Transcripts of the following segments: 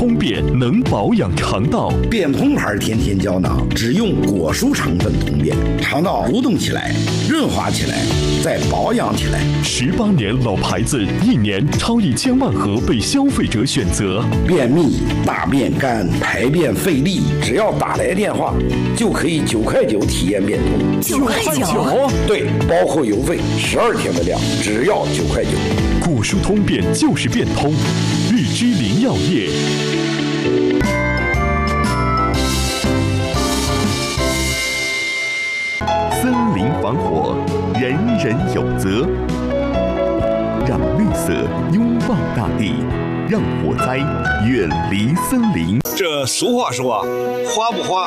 通便，能保养肠道。 变通牌天天胶囊只用果蔬成分通便，肠道蠕动起来，润滑起来，再保养起来。 18年老牌子，1年超1000万盒被消费者选择。 便秘、大便干、排便费力，只要打来电话，就可以9块9体验变通。 9块9？ 对，包括邮费，12天的量，只要9块9。 果蔬通便就是变通，日之林药业。森林防火，人人有责。让绿色拥抱大地，让火灾远离森林。 这俗话说啊，花不花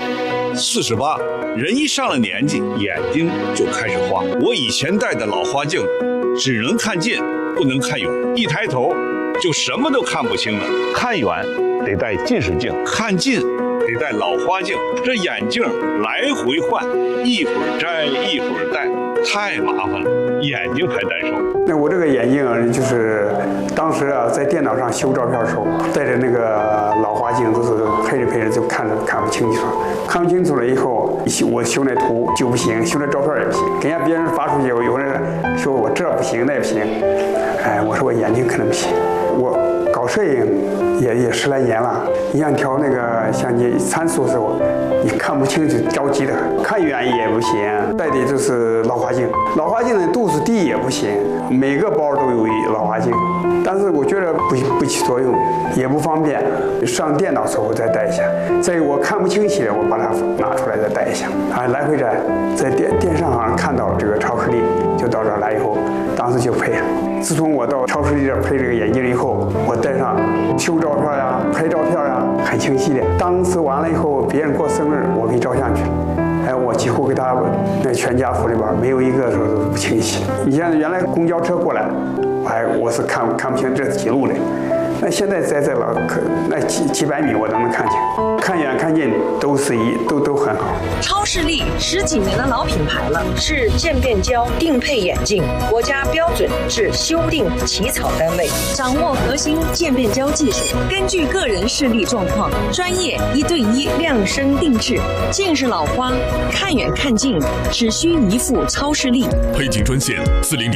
48，人一上了年纪，眼睛就开始花。我以前戴的老花镜，只能看近，不能看远，一抬头就什么都看不清了。看远得戴近视镜，看近得戴老花镜，这眼镜来回换，一会儿摘一会儿戴，太麻烦了，眼睛还难受。 那我这个眼镜就是当时啊，在电脑上修照片的时候，带着那个老花镜，都是配着就看不清楚，看不清楚了以后，我修那图就不行，修那照片也不行，给人家别人发出去，有人说我这不行那不行，哎，我说我眼睛可能不行，我搞摄影也10来年了，你想调那个相机参数的时候，你看不清就着急的，看远也不行，戴的就是老花镜，老花镜的度数低也不行，每个包都有一老花镜，但是我觉得不起作用，也不方便，上电脑时候再戴一下，再有我看不清晰的，我把它拿出来再戴一下，啊，来回摘，在电视上看到这个超视力，就到这儿来以后，当时就配了。自从我到超视力这儿配这个眼镜以后，我戴上修照片呀、拍照片呀，很清晰的。当时完了以后，别人过生日，我给照相去了。哎，我几乎给他那全家福里边没有一个说是不清晰。你像原来公交车过来，我是看不清这几路的。那现在在老那几百米我都能看清，看远看近都很好。 超视力10几年的老品牌了，是渐变焦定配眼镜国家标准制修订起草单位，掌握核心渐变焦技术，根据个人视力状况，专业1对1量身定制。近视老花，看远看近只需一副超视力。 配镜专线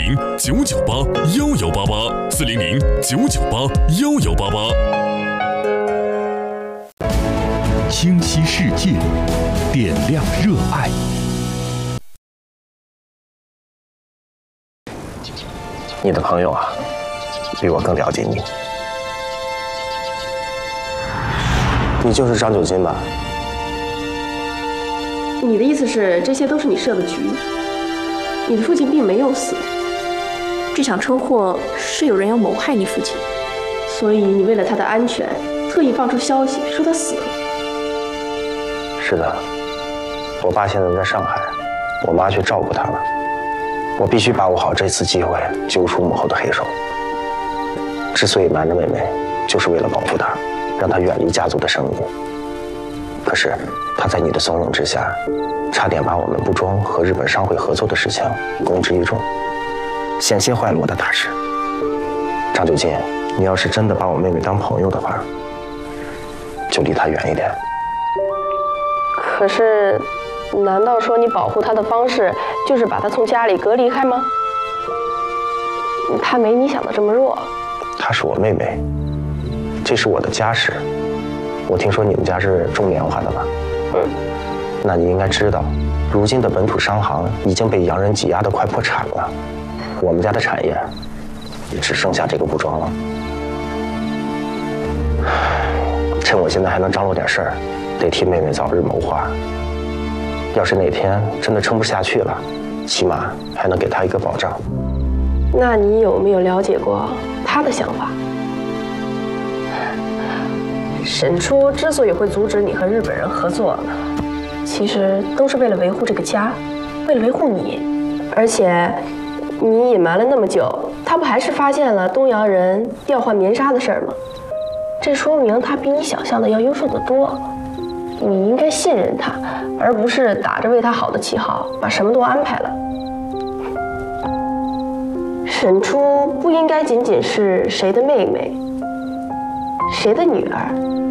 400-998-1188，400-998-1188。清晰世界，点亮热爱。 你的朋友啊，比我更了解你。你就是张九金吧？ 你的意思是这些都是你设的局？你的父亲并没有死，这场车祸是有人要谋害你父亲，所以你为了他的安全，特意放出消息说他死了。 是的，我爸现在在上海，我妈去照顾他了。我必须把握好这次机会，揪出幕后的黑手。之所以瞒着妹妹，就是为了保护她，让她远离家族的生意。可是她在你的怂恿之下，差点把我们部庄和日本商会合作的事情公之于众，险些坏了我的大事。张九金，你要是真的把我妹妹当朋友的话，就离她远一点。 可是，难道说你保护她的方式就是把她从家里隔离开吗？她没你想的这么弱。 她是我妹妹，这是我的家事。我听说你们家是种棉花的吧？那你应该知道，如今的本土商行已经被洋人挤压得快破产了，我们家的产业也只剩下这个布庄了。趁我现在还能张罗点事儿，得替妹妹早日谋划。要是哪天真的撑不下去了，起码还能给她一个保障。 那你有没有了解过她的想法？沈初之所以会阻止你和日本人合作，其实都是为了维护这个家，为了维护你。而且你隐瞒了那么久，他不还是发现了东洋人调换棉纱的事儿吗？这说明他比你想象的要优秀得多。你应该信任他，而不是打着为他好的旗号把什么都安排了。沈初不应该仅仅是谁的妹妹，谁的女儿。